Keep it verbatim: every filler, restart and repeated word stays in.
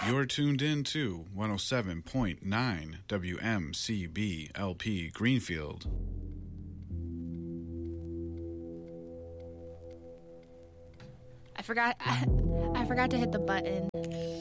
You're tuned in to one oh seven point nine W M C B L P Greenfield. I forgot I, I forgot to hit the button.